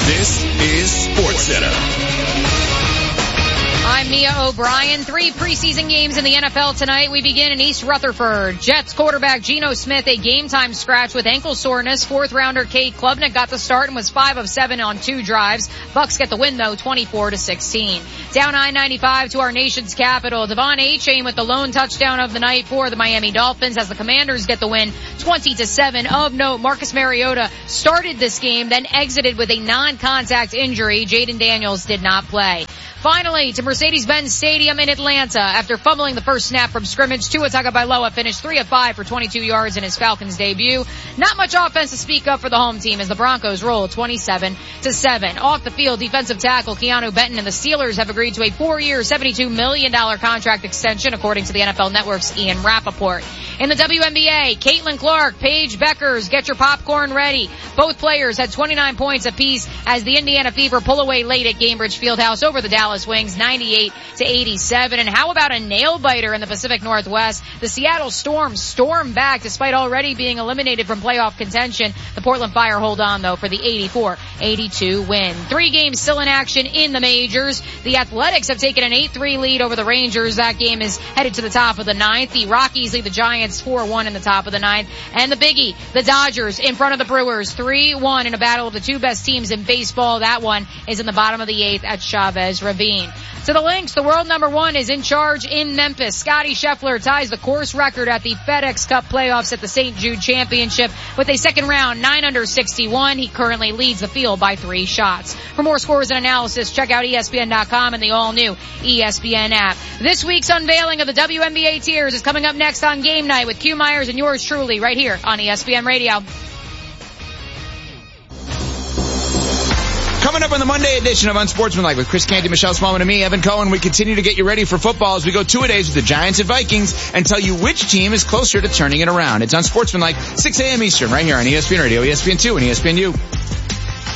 This is SportsCenter. I'm Mia O'Brien. 3 preseason games in the NFL tonight. We begin in East Rutherford. Jets quarterback Geno Smith, a game-time scratch with ankle soreness. 4th-rounder Cade Klubnik got the start and was 5 of 7 on 2 drives. Bucks get the win, though, 24-16. Down I-95 to our nation's capital. Devon Achane with the lone touchdown of the night for the Miami Dolphins as the Commanders get the win, 20-7. Of note, Marcus Mariota started this game, then exited with a non-contact injury. Jaden Daniels did not play. Finally, to Mercedes-Benz Stadium in Atlanta. After fumbling the first snap from scrimmage, Tua Tagovailoa finished 3 of 5 for 22 yards in his Falcons debut. Not much offense to speak of for the home team as the Broncos roll 27-7. Off the field, defensive tackle Keanu Benton and the Steelers have agreed to a 4-year, $72 million contract extension, according to the NFL Network's Ian Rappaport. In the WNBA, Caitlin Clark, Paige Beckers, get your popcorn ready. Both players had 29 points apiece as the Indiana Fever pull away late at Gainbridge Fieldhouse over the Dallas Wings, 98-87. And how about a nail-biter in the Pacific Northwest? The Seattle Storm stormed back despite already being eliminated from playoff contention. The Portland Fire hold on, though, for the 84-82 win. 3 games still in action in the majors. The Athletics have taken an 8-3 lead over the Rangers. That game is headed to the top of the 9th. The Rockies lead the Giants 4-1 in the top of the 9th. And the biggie, the Dodgers in front of the Brewers 3-1 in a battle of the 2 best teams in baseball. That one is in the bottom of the 8th at Chavez Ravine. To the Lynx, the world number 1 is in charge in Memphis. Scotty Scheffler ties the course record at the FedEx Cup playoffs at the St. Jude Championship with a second round 9 under 61. He currently leads the field by 3 shots. For more scores and analysis, check out ESPN.com and the all-new ESPN app. This week's unveiling of the WNBA tiers is coming up next on Game Night with Q Myers and yours truly right here on ESPN Radio. Coming up on the Monday edition of Unsportsmanlike with Chris Canty, Michelle Smallman, and me, Evan Cohen, we continue to get you ready for football as we go 2-a-days with the Giants and Vikings and tell you which team is closer to turning it around. It's Unsportsmanlike, 6 a.m. Eastern, right here on ESPN Radio, ESPN2, and ESPNU.